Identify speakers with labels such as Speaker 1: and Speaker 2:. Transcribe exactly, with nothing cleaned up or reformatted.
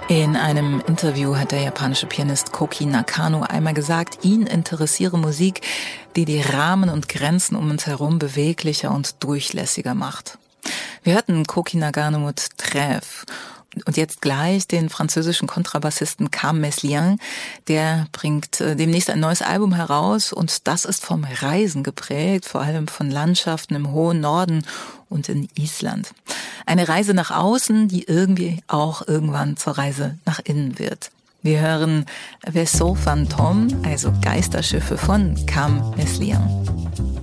Speaker 1: In einem Interview hat der japanische Pianist Koki Nakano einmal gesagt, ihn interessiere Musik, die die Rahmen und Grenzen um uns herum beweglicher und durchlässiger macht. Wir hörten Koki Nakano mit Trèves. Und jetzt gleich den französischen Kontrabassisten Cam Meslien, der bringt demnächst ein neues Album heraus und das ist vom Reisen geprägt, vor allem von Landschaften im hohen Norden und in Island. Eine Reise nach außen, die irgendwie auch irgendwann zur Reise nach innen wird. Wir hören Vaisseau Fantôme, also Geisterschiffe von Cam Meslien.